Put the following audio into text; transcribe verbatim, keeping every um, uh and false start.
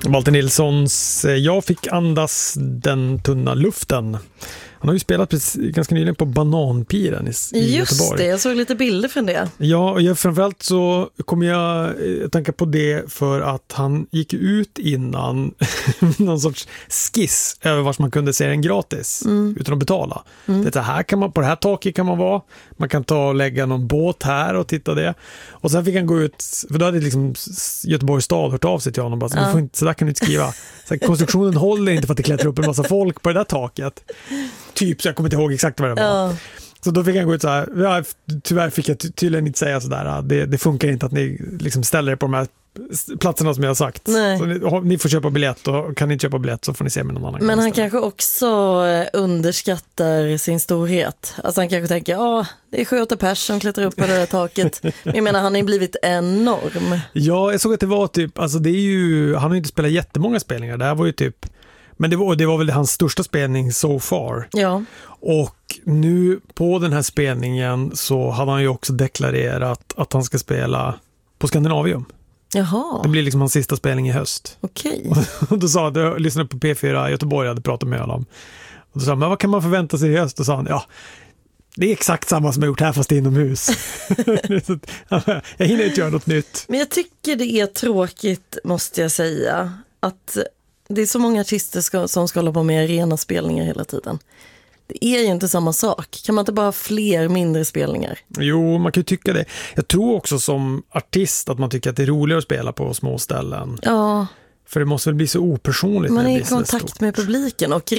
Walter Nilssons Jag fick andas den tunna luften. Han har ju spelat precis, ganska nyligen på Bananpiren i, i Just Göteborg. det, jag såg lite bilder från det. Ja, och jag, framförallt så kommer jag tänka på det för att han gick ut innan någon sorts skiss över vart man kunde se den gratis mm. utan att betala. Mm. Det här kan man, på det här taket kan man vara. Man kan ta och lägga någon båt här och titta det. Och sen fick han gå ut, för då hade liksom Göteborgs stad hört av sig till honom. Bara, så, ja. får inte, så där kan du inte skriva. Så här, konstruktionen håller inte för att det klättrar upp en massa folk på det där taket. Typ, så jag kommer inte ihåg exakt vad det var. Ja. Så då fick jag gå ut så här, ja, tyvärr fick jag ty- tydligen inte säga sådär, det, det funkar inte att ni liksom ställer er på de här platserna som jag har sagt. Så ni, ni får köpa biljett, och kan ni inte köpa biljett så får ni se med någon annan. Men han kanske också underskattar sin storhet. Alltså han kanske tänker, ja, det är sju åtta pers som klättrar upp på det där taket. Jag menar, han har ju blivit enorm. Ja, jag såg att det var typ, alltså det är ju, han har ju inte spelat jättemånga spelningar, det här var ju typ, men det var, det var väl hans största spelning so far. Ja. Och nu på den här spelningen så hade han ju också deklarerat att han ska spela på Skandinavium. Jaha. Det blir liksom hans sista spelning i höst. Okej. Och då sa att jag lyssnade på P fyra Göteborg, hade pratat med honom. Och då sa han, men vad kan man förvänta sig i höst? Och sa han, ja, det är exakt samma som jag gjort här fast inomhus. Jag hinner inte göra något nytt. Men jag tycker det är tråkigt, måste jag säga, att det är så många artister ska, som ska hålla på med rena spelningar hela tiden. Det är ju inte samma sak. Kan man inte bara ha fler mindre spelningar? Jo, man kan ju tycka det. Jag tror också som artist att man tycker att det är roligare att spela på små ställen. Ja. För det måste väl bli så opersonligt. Man är i kontakt med publiken, och